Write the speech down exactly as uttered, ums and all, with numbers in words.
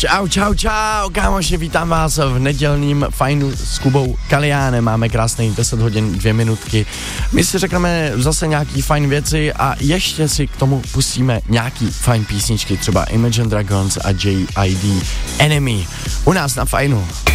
Čau, čau, čau, kámoši, vítám vás v nedělním Fajnu s Kubou Kaliánem. Máme krásných deset hodin, dvě minutky. My si řekneme zase nějaký fajn věci a ještě si k tomu pustíme nějaký fajn písničky, třeba Imagine Dragons a J I D Enemy. U nás na Fajnu.